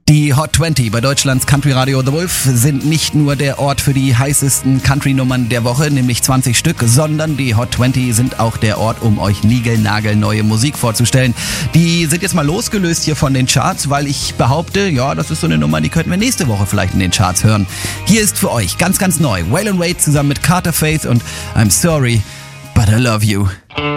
Die Hot 20 bei Deutschlands Country Radio The Wolf sind nicht nur der Ort für die heißesten Country-Nummern der Woche, nämlich 20 Stück, sondern die Hot 20 sind auch der Ort, um euch niegelnagelneue Musik vorzustellen. Die sind jetzt mal losgelöst hier von den Charts, weil ich behaupte, ja, das ist so eine Nummer, die könnten wir nächste Woche vielleicht in den Charts hören. Hier ist für euch ganz, ganz neu Waylon Wade zusammen mit Carter Faith und I'm Sorry, But I Love You.